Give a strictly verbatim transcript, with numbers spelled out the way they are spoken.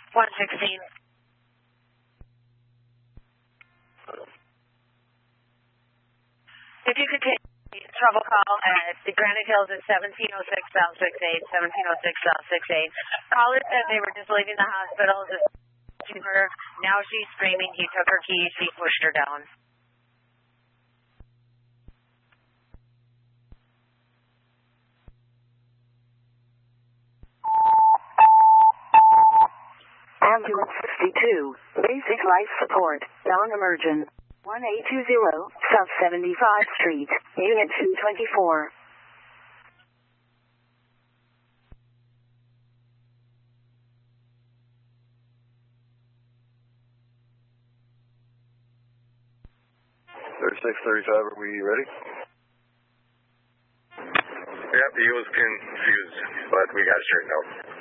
one sixteen. If you could take trouble call at the Granite Hills at seventeen oh six South six eight, seventeen oh six South six eight. Caller said they were just leaving the hospital. Just to her. Now she's screaming. He took her keys. He pushed her down. Ambulance fifty-two, basic life support, non-emergent, one eight two zero, South seventy-five Street, Unit two twenty-four. thirty-six thirty-five, are we ready? Yep, he was confused, but we got it straightened out.